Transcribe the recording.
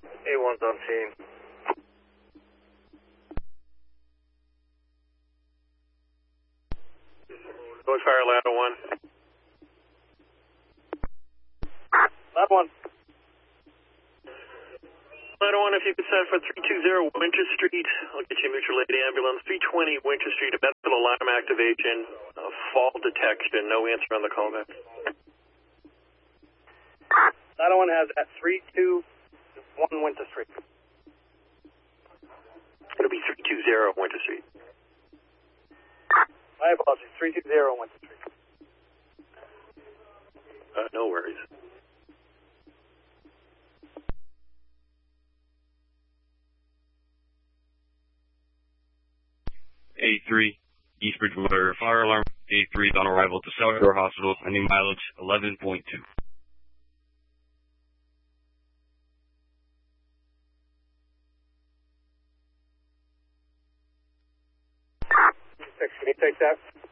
A1's on scene. Going fire, ladder 1. Ladder 1. Ladder 1, if you could send for 320 Winter Street, I'll get you a mutual aid ambulance. 320 Winter Street, a medical alarm activation, fall detection, no answer on the callback. Ladder 1 has at 321 Winter Street. It'll be 320 Winter Street. My apologies, 320 Winter Street. No worries. A3, East Bridgewater, fire alarm. A3 is on arrival to South Shore Hospital, ending mileage 11.2. Can you take that?